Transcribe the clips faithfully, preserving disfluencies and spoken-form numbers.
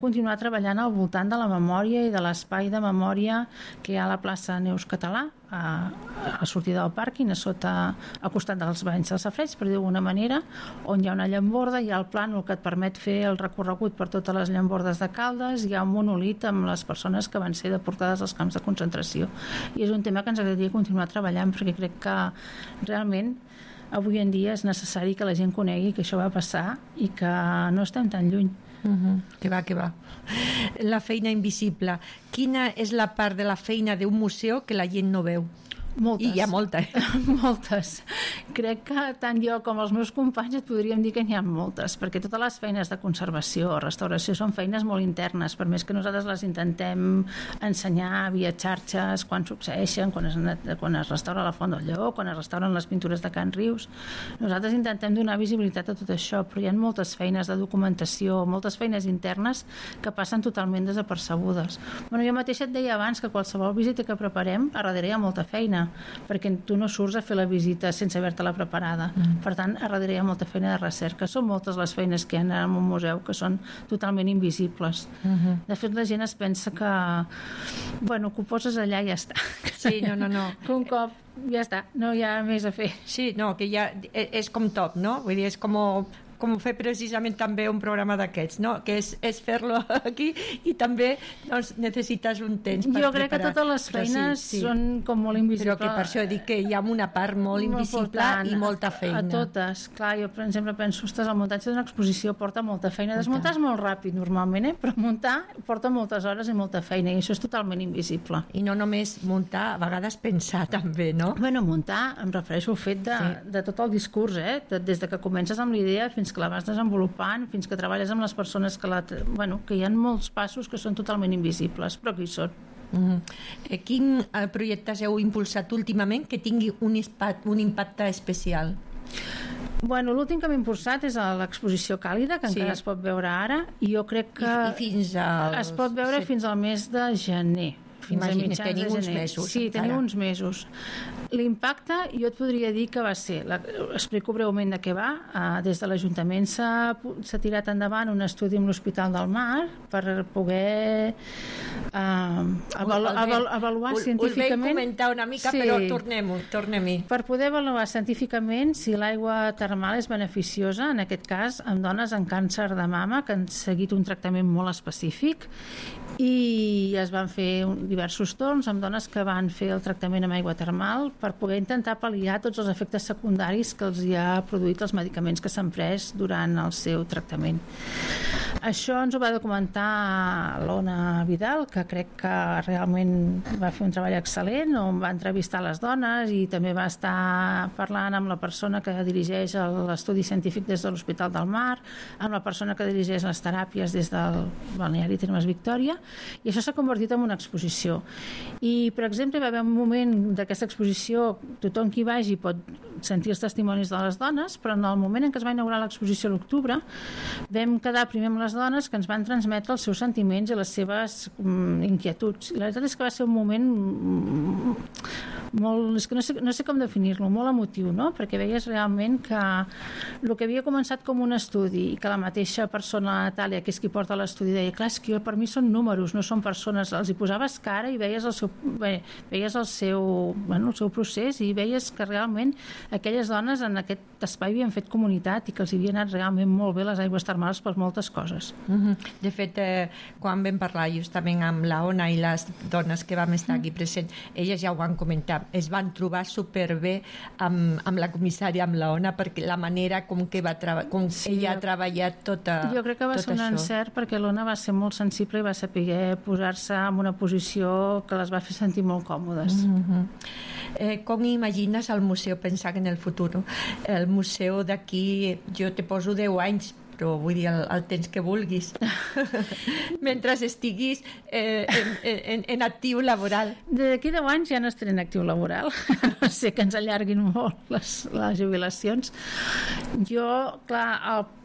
continuar treballant al voltant de la memòria i de l'espai de memòria que hi ha a la plaça Neus Català, a, a sortida del pàrquing, a sota, al costat dels banys del Safareig, per dir d'alguna manera, on hi ha una llamborda, hi ha el plànol que et permet fer el recorregut per totes les llambordes de Caldes, hi ha un monolit amb les persones que van ser deportades als camps de concentració. I és un tema que ens agradaria continuar treballant, perquè crec que realment avui en dia és necessari que la gent conegui que això va passar i que no estem tan lluny. Uh-huh. Que va, que va. La feina invisible. Quina és la part de la feina d'un museu que la gent no veu? Moltes. I hi ha molta, eh? Moltes. Crec que tant jo com els meus companys et podríem dir que n'hi ha moltes, perquè totes les feines de conservació o restauració són feines molt internes, per més que nosaltres les intentem ensenyar via xarxes, quan succeeixen, quan es, quan es restaura la Font del Lleó, quan es restauren les pintures de Can Rius. Nosaltres intentem donar visibilitat a tot això, però hi ha moltes feines de documentació, moltes feines internes que passen totalment desapercebudes. Bueno, jo mateixa et deia abans que qualsevol visita que preparem, a darrere hi ha molta feina, perquè tu no surts a fer la visita sense haver-te-la preparada. Mm. Per tant, a darrere hi ha molta feina de recerca. Són moltes les feines que hi ha en un museu que són totalment invisibles. Mm-hmm. De fet, la gent es pensa que bueno, que ho poses allà i ja està. Sí, no, no, no. Que un cop ja està, no hi ha més a fer. Sí, no, que ja és com tot, no? Vull dir, és com com fer precisament també un programa d'aquests, no? Que és, és fer-lo aquí i també doncs, necessites un temps per jo preparar. crec que totes les feines sí, sí. són com molt invisibles. Però que per això dic que hi ha una part molt invisible molt i molta feina. A totes. Clar, jo per exemple penso, ostres, el muntatge d'una exposició porta molta feina. Desmuntar és molt ràpid normalment, eh? Però muntar porta moltes hores i molta feina i això és totalment invisible. I no només muntar, a vegades pensar també, no? Bueno, muntar, em refereixo al fet de, sí. de tot el discurs, eh? De, des de que comences amb l'idea fins que la vas desenvolupant, fins que treballes amb les persones que la... Bueno, que hi ha molts passos que són totalment invisibles, però que hi són. Mm-hmm. Eh, quin projecte heu impulsat últimament que tingui un, ispat, un impacte especial? Bueno, l'últim que hem impulsat és l'exposició Càlida, que sí. encara es pot veure ara, i jo crec que I, i fins al... es pot veure sí. fins al mes de gener. Fins Imagina't, a tenim de uns mesos. Sí, tenim uns mesos. L'impacte, jo et podria dir que va ser, la, explico breument de què va, uh, des de l'Ajuntament s'ha, s'ha tirat endavant un estudi amb l'Hospital del Mar per poder uh, avalu, avalu, avaluar us, científicament... Us vaig comentar una mica, sí, però tornem-hi. Tornem-hi. Per poder avaluar científicament si l'aigua termal és beneficiosa, en aquest cas, amb dones amb càncer de mama que han seguit un tractament molt específic, i es van fer diversos torns amb dones que van fer el tractament amb aigua termal per poder intentar pal·liar tots els efectes secundaris que els hi ha produït els medicaments que s'han pres durant el seu tractament. Això ens ho va documentar l'Ona Vidal, que crec que realment va fer un treball excel·lent, on va entrevistar les dones i també va estar parlant amb la persona que dirigeix l'estudi científic des de l'Hospital del Mar, amb la persona que dirigeix les teràpies des del balneari Termes Victòria, i això s'ha convertit en una exposició. I, per exemple, va haver un moment d'aquesta exposició, tothom qui vagi pot sentir els testimonis de les dones, però en el moment en què es va inaugurar l'exposició a l'octubre vam quedar primer amb les dones que ens van transmetre els seus sentiments i les seves um, inquietuds. I la veritat és que va ser un moment molt, és que no sé, no sé com definir-lo, molt emotiu, no? Perquè veies realment que el que havia començat com un estudi i que la mateixa persona, Natàlia, que és qui porta l'estudi, deia, clar, és que per mi són números, no són persones, els hi posaves cara i veies el seu, bé, veies el seu, bueno, el seu procés i veies que realment aquelles dones en aquest espai havien fet comunitat i que els havia anat realment molt bé les aigües termals per moltes coses. Mm-hmm. De fet, eh, quan vam parlar justament amb la Ona i les dones que vam estar aquí presents, elles ja ho van comentar, es van trobar superbé amb, amb la comissària, amb la Ona, perquè la manera com, que va treba- com sí, ella ha treballat tota, jo crec que va ser un encert perquè l'Ona va ser molt sensible i va saber posar-se en una posició que les va fer sentir molt còmodes. Mm-hmm. eh, com imagines el museu pensant en el futur? El museu d'aquí, jo te poso deu anys, però vull dir el, el temps que vulguis mentre estiguis eh, en, en, en actiu laboral. D'aquí deu anys ja no estaré en actiu laboral, no sé que ens allarguin molt les, les jubilacions. Jo, clar, el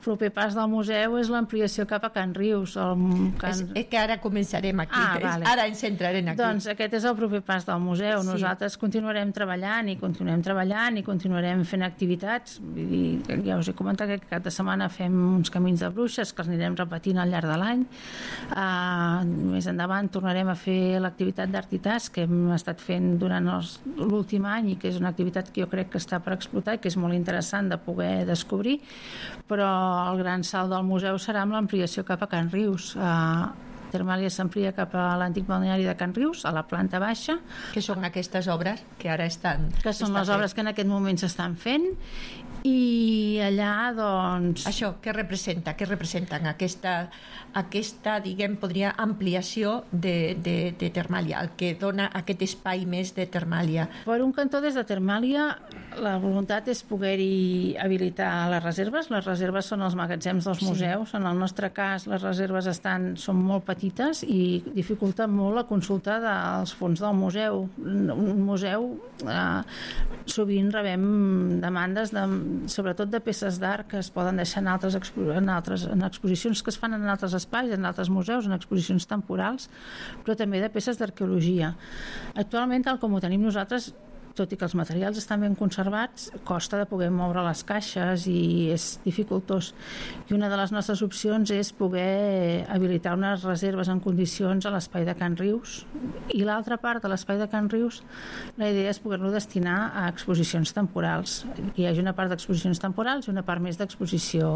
proper pas del museu és l'ampliació cap a Can Rius. El Can... És, és que ara començarem aquí, ah, vale. Ara ens centrarem aquí. Doncs aquest és el proper pas del museu. Sí. Nosaltres continuarem treballant i continuem treballant i continuarem fent activitats. Vull dir, ja us he comentat que cada setmana fem uns camins de bruixes que els anirem repetint al llarg de l'any. Uh, més endavant tornarem a fer l'activitat d'Artitas que hem estat fent durant l'últim any i que és una activitat que jo crec que està per explotar i que és molt interessant de poder descobrir, però el gran salt del museu serà amb l'ampliació cap a Can Rius. Uh, Termàlia s'amplia cap a l'antic balneari de Can Rius, a la planta baixa. Que són aquestes obres que ara estan... Que són les obres que en aquest moment s'estan fent, i allà, doncs... Això, què representa? Què representen aquesta, aquesta diguem, podria, ampliació de, de, de Termàlia, el que dona aquest espai més de Termàlia? Per un cantó, des de Termàlia, la voluntat és poder-hi habilitar les reserves. Les reserves són els magatzems dels museus. Sí. En el nostre cas, les reserves estan, són molt petites i dificulta molt la consulta dels fons del museu. Un museu, eh, sovint rebem demandes de, sobretot de peces d'art que es poden deixar en altres, expo en altres en exposicions que es fan en altres espais, en altres museus, en exposicions temporals, però també de peces d'arqueologia. Actualment, tal com ho tenim nosaltres, tot i que els materials estan ben conservats, costa de poder moure les caixes i és dificultós. I una de les nostres opcions és poder habilitar unes reserves en condicions a l'espai de Can Rius, i l'altra part de l'espai de Can Rius, la idea és poder-lo destinar a exposicions temporals. Hi hagi una part d'exposicions temporals i una part més d'exposició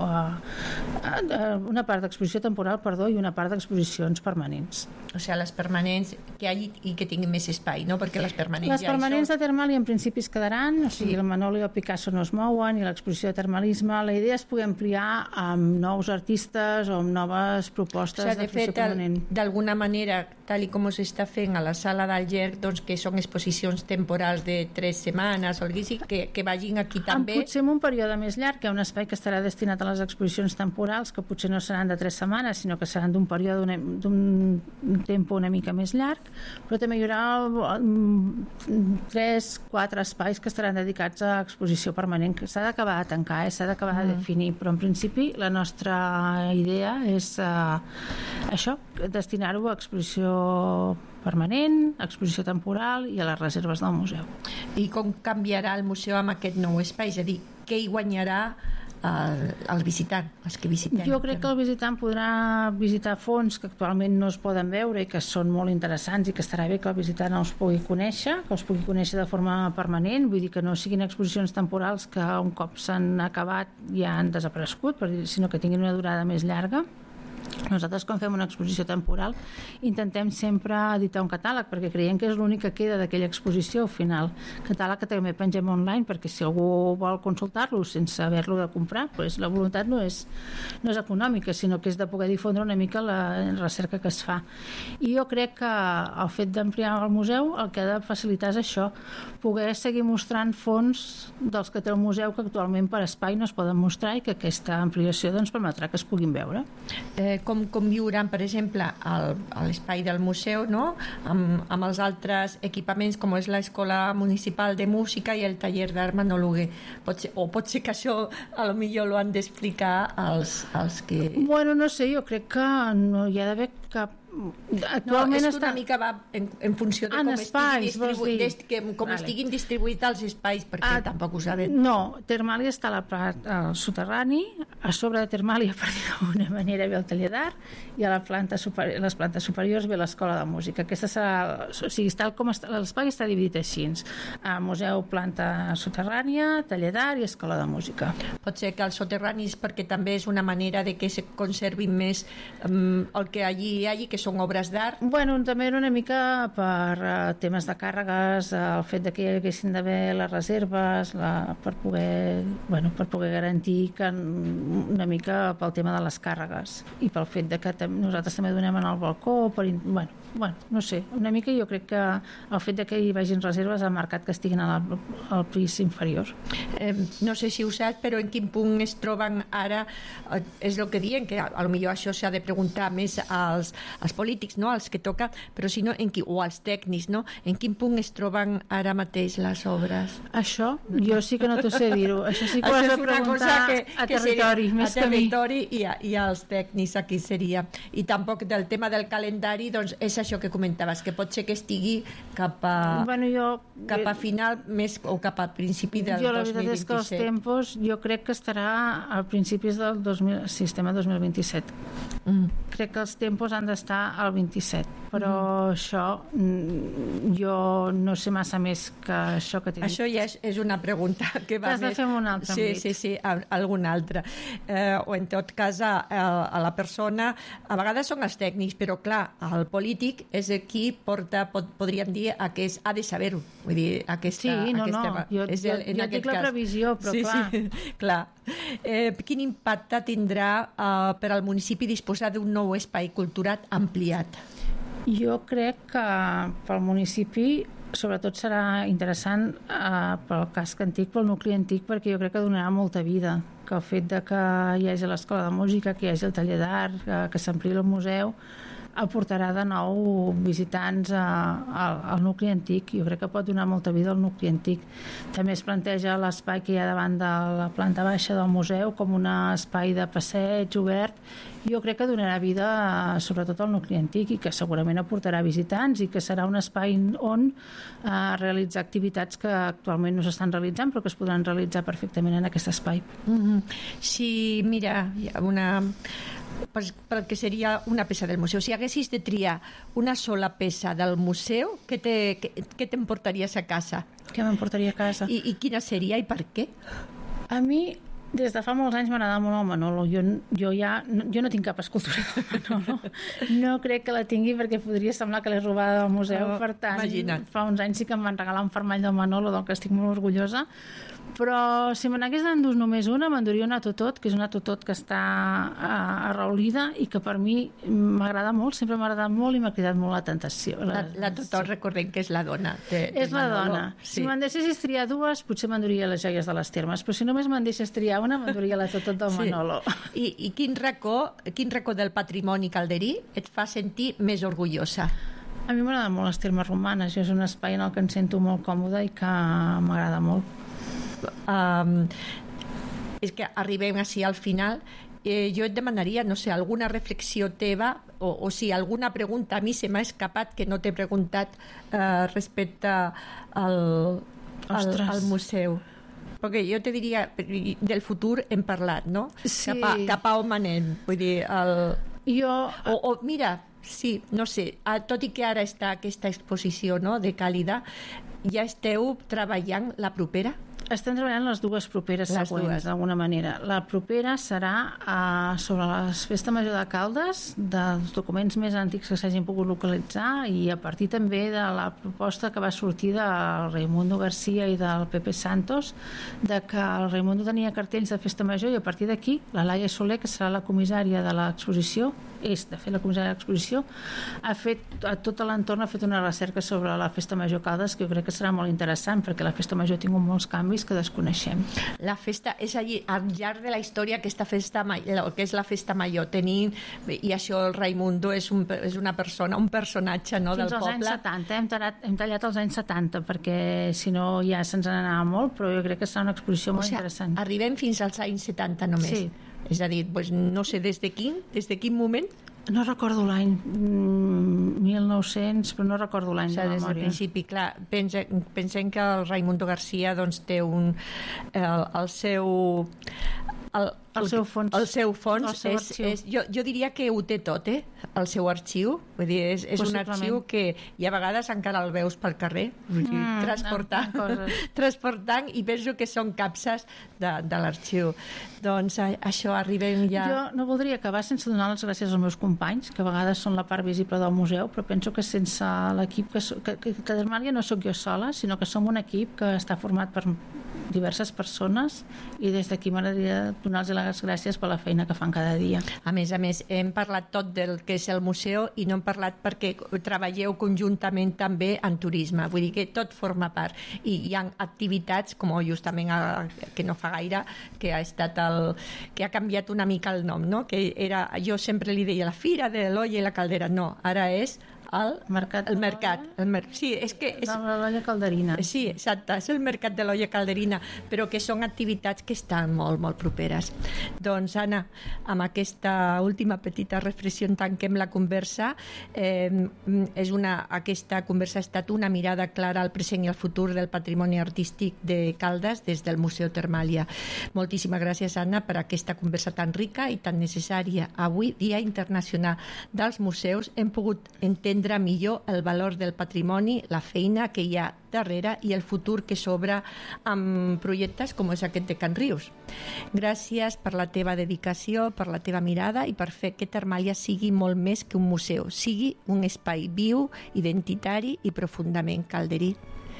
una part d'exposició temporal, perdó, i una part d'exposicions permanents. O sigui, les permanents que hi hagi i que tinguin més espai, no? Perquè les permanents les ja permanents són... de Termàlia en principi es quedaran, o sigui, sí. El Manoli o el Picasso no es mouen i l'exposició de termalisme. La idea és poder ampliar amb nous artistes o amb noves propostes, o sigui, d'exposició permanent. De fet, d'alguna manera, tal com s'està fent a la sala d'Alger, doncs que són exposicions temporals de tres setmanes o alguna cosa, que, que vagin aquí també. En potser en un període més llarg, hi ha un espai que estarà destinat a les exposicions temporals, que potser no seran de tres setmanes, sinó que seran d'un període, d'un temps una mica més llarg, però també hi haurà tres, quatre espais que estaran dedicats a exposició permanent, que s'ha d'acabar de tancar, eh? S'ha d'acabar mm. de definir, però en principi la nostra idea és uh, això, destinar-ho a exposició permanent, exposició temporal i a les reserves del museu. I com canviarà el museu amb aquest nou espai? És a dir, què hi guanyarà el, el visitant, els que visitem? Jo crec que el visitant podrà visitar fons que actualment no es poden veure i que són molt interessants i que estarà bé que el visitant els pugui conèixer, que els pugui conèixer de forma permanent, vull dir que no siguin exposicions temporals que un cop s'han acabat ja han desaparegut, sinó que tinguin una durada més llarga. Nosaltres, quan fem una exposició temporal, intentem sempre editar un catàleg, perquè creiem que és l'únic que queda d'aquella exposició al final. Catàleg que també pengem online, perquè si algú vol consultar-lo sense haver-lo de comprar, doncs la voluntat no és, no és econòmica, sinó que és de poder difondre una mica la recerca que es fa. I jo crec que el fet d'ampliar el museu el que ha de facilitar és això, poder seguir mostrant fons dels que té el museu que actualment per espai no es poden mostrar i que aquesta ampliació doncs, permetrà que es puguin veure. Eh, com conviuran, per exemple, al, a l'espai del museu, no? amb, amb els altres equipaments com és l'Escola Municipal de Música i el taller d'art Manoluguer. Pot ser, o pot ser que això a lo millor lo han d'explicar als, als que... Bueno, no sé, jo crec que no hi ha d'haver cap... Actualment no, és que una està... mica va en, en funció de en com, espais, estiguin, distribu... dir... que, com vale. estiguin distribuïts els espais, perquè ah, tampoc ho sabem. No, Termàlia està a la planta, al soterrani, a sobre de Termàlia, per dir d'alguna manera, ve el taller d'art i a la planta superior, les plantes superiors ve l'Escola de Música. Aquesta serà, o sigui, tal com està, l'espai està dividit així. A museu, planta soterrània, taller d'art i Escola de Música. Pot ser que els soterranis, perquè també és una manera de que se conservin més um, el que allí hi hagi, que són obres d'art? Bueno, també era una mica per uh, temes de càrregues, uh, el fet de que hi haguessin d'haver les reserves, la, per, poder, bueno, per poder garantir que una mica pel tema de les càrregues i pel fet de que nosaltres també donem en el balcó, per, bueno, bueno, no sé, una mica jo crec que el fet de que hi vagin reserves ha marcat que estiguin al, al pis inferior. Eh, no sé si ho saps, però en quin punt es troben ara, eh, és el que diuen, que a, a lo millor això s'ha de preguntar més als, als polítics, no? Als que toca, però si no, en qui, o als tècnics, no? En quin punt es troben ara mateix les obres? Això jo sí que no t'ho sé dir-ho. Això sí que ho has de preguntar que, a que territori, seria, més a que a mi. territori i, a, i als tècnics aquí seria. I tampoc del tema del calendari, doncs és això que comentaves, que pot ser que estigui cap a, bueno, jo, cap a final més, o cap a principi del jo, la dos mil veritat és que els vint-i-set. tempos jo crec que estarà a principis del dos mil, sistema dos mil vint-i-set. Mm. Crec que els tempos han d'estar al vint-i-set, però mm. això jo no sé massa més que això que t'he dit. Això ja és, és una pregunta que va T'has de més... fer un altre sí, àmbit. sí, sí, a, alguna altra. Eh, o en tot cas a, a, a la persona, a vegades són els tècnics, però clar, el polític és el qui porta, pot, podríem dir, a que és, ha de saber-ho. Vull dir, aquesta, sí, no, aquesta, no, jo, és jo, el, en jo aquest dic la cas. previsió, però sí, clar... Sí, clar. Eh, quin impacte tindrà eh, per al municipi disposar d'un nou espai cultural ampliat? Jo crec que pel municipi sobretot serà interessant eh, pel casc antic, pel nucli antic, perquè jo crec que donarà molta vida, que el fet de que hi hagi l'escola de música, que hi hagi el taller d'art, que, que s'ampliï el museu, aportarà de nou visitants a, a, al nucli antic. Jo crec que pot donar molta vida al nucli antic. També es planteja l'espai que hi ha davant de la planta baixa del museu com un espai de passeig obert. Jo crec que donarà vida a, sobretot al nucli antic, i que segurament aportarà visitants, i que serà un espai on eh, realitzar activitats que actualment no s'estan realitzant però que es podran realitzar perfectament en aquest espai. Mm-hmm. Sí, mira, hi ha una... pel que seria una peça del museu. Si haguessis de triar una sola peça del museu, què t'emportaries a casa? Què m'emportaria a casa? I, I quina seria i per què? A mi, des de fa molts anys m'agrada molt el Manolo. Jo, jo ja jo no tinc cap escultura de Manolo. No crec que la tingui perquè podria semblar que l'he robada del museu. Oh, per tant, imagina't. Fa uns anys sí que em van regalar un fermall del Manolo, del que estic molt orgullosa. Però si me n'hagués d'endur només una, m'enduria una Totot, que és una Totot que està arraulida i que per mi m'agrada molt, sempre m'ha agradat molt i m'ha cridat molt la tentació. La, la Totot, sí. Recordem que és la dona. De, de és la Manolo. dona. Sí. Si me'n deixessis triar dues, potser m'enduria les joies de les Termes, però si només me'n deixes triar una, m'enduria la Totot del sí. Manolo. I, i quin, racó, quin racó del patrimoni calderí et fa sentir més orgullosa? A mi m'agraden molt les Termes romanes. Jo és un espai en el que em sento molt còmoda i que m'agrada molt. Um, és que arribem així al final. Eh, jo et demanaria, no sé, alguna reflexió teva o, o si alguna pregunta a mi se m'ha escapat que no t'he preguntat eh, respecte al, al, al museu. Perquè jo te diria, del futur hem parlat, no? Sí. Cap a, cap a on anem? Vull dir, el... Jo... O, o mira, sí, no sé, tot i que ara està aquesta exposició, no?, de Càlida, ja esteu treballant la propera? Estem treballant les dues properes les següents, d'alguna manera. La propera serà uh, sobre la Festa Major de Caldes, dels documents més antics que s'hagin pogut localitzar, i a partir també de la proposta que va sortir del Raimundo García i del Pepe Santos, de que el Raimundo tenia cartells de Festa Major, i a partir d'aquí la Laia Soler, que serà la comissària de l'exposició, és de fer la comissària de l'exposició, ha fet, a tot l'entorn ha fet una recerca sobre la Festa Major Caldes, que jo crec que serà molt interessant, perquè la Festa Major ha tingut molts canvis que desconeixem. La festa és allí, al llarg de la història, aquesta festa, el que és la festa major, tenim, i això el Raimundo és, un, és una persona, un personatge, no, Fins del als poble. Fins als anys setanta, hem tallat, hem tallat els anys setanta, perquè si no ja se'ns n'anava molt, però jo crec que serà una exposició molt o sigui, interessant. Arribem fins als anys setanta només. Sí. És a dir, doncs, no sé des de quin, des de quin moment? No recordo l'any, mil nou-cents, però no recordo l'any, o sigui, de memòria. Des del principi, clar, pense, pensem que el Raimundo García doncs, té un, el, el seu... El, el seu fons, el seu fons el seu és, és, jo, jo diria que ho té tot, eh? El seu arxiu, vull dir, és, és un arxiu que i a vegades encara el veus pel carrer, vull dir, mm, transportant, transportant, i penso que són capses de, de l'arxiu. Doncs a, això arribem ja... Jo no voldria acabar sense donar les gràcies als meus companys, que a vegades són la part visible del museu, però penso que sense l'equip, que, que, que, que Dermàlia no sóc jo sola, sinó que som un equip que està format per diverses persones, i des d'aquí m'agradaria donar-los les gràcies per la feina que fan cada dia. A més a més, hem parlat tot del que és el museu i no hem parlat perquè treballeu conjuntament també en turisme, vull dir que tot forma part, i hi ha activitats com justament a, que no fa gaire que ha estat el, que ha canviat una mica el nom, no? Que era, jo sempre li deia la Fira de l'Olla i la Caldera, no, ara és el mercat, el mercat. El mer sí, és que és, de l'Olla Calderina. Sí, exacte, és el mercat de l'Olla Calderina, però que són activitats que estan molt, molt properes. Doncs, Anna, amb aquesta última petita reflexió tanquem la conversa. Eh, és una, aquesta conversa ha estat una mirada clara al present i al futur del patrimoni artístic de Caldes des del Museu Termàlia. Moltíssimes gràcies, Anna, per aquesta conversa tan rica i tan necessària. Avui, Dia Internacional dels Museus, hem pogut entendre millor el valor del patrimoni, la feina que hi ha darrere i el futur que s'obre amb projectes com és aquest de Can Rius. Gràcies per la teva dedicació, per la teva mirada i per fer que Termàlia sigui molt més que un museu, sigui un espai viu, identitari i profundament calderí.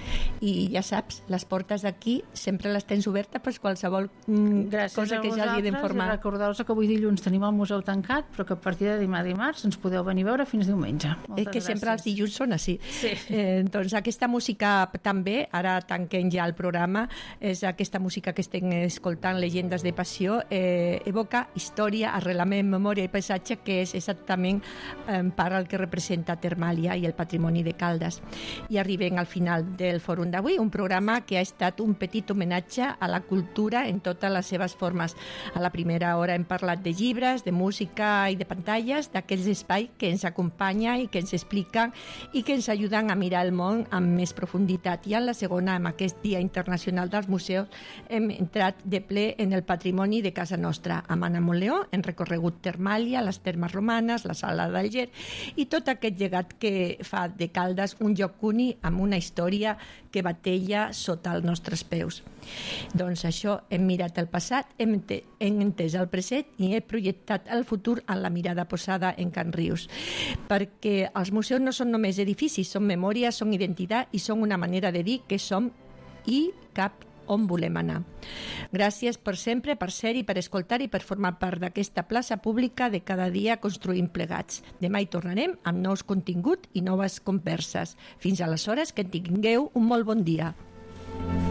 I ja saps, les portes d'aquí sempre les tens obertes per qualsevol mm, cosa que s'hagi d'informar. Gràcies a recordar-vos que avui dilluns tenim el museu tancat, però que a partir de demà dimarts ens podeu venir a veure fins diumenge. Moltes és que gràcies. Sempre els dilluns són així. Sí. Eh, doncs aquesta música també, ara tanquem ja el programa, és aquesta música que estem escoltant, Llegendes de Passió, eh, evoca història, arrelament, memòria i paisatge, que és exactament eh, part el que representa Termàlia i el patrimoni de Caldes. I arribem al final del fòrum d'avui, un programa que ha estat un petit homenatge a la cultura en totes les seves formes. A la primera hora hem parlat de llibres, de música i de pantalles, d'aquells espais que ens acompanyen i que ens expliquen i que ens ajuden a mirar el món amb més profunditat. I en la segona, amb aquest Dia Internacional dels Museus, hem entrat de ple en el patrimoni de casa nostra. Amb Anna Monleó hem recorregut Termàlia, les termes romanes, la Sala d'Alger i tot aquest llegat que fa de Caldes un lloc únic amb una història que batella sota els nostres peus. Doncs això, hem mirat el passat, hem, hem entès el present i hem projectat el futur en la mirada posada en Can Rius. Perquè els museus no són només edificis, són memòria, són identitat i són una manera de dir que som i cap on volem anar. Gràcies per sempre, per ser-hi, per escoltar i per formar part d'aquesta plaça pública de cada dia construint plegats. Demà hi tornarem amb nous continguts i noves converses. Fins aleshores, que tingueu un molt bon dia.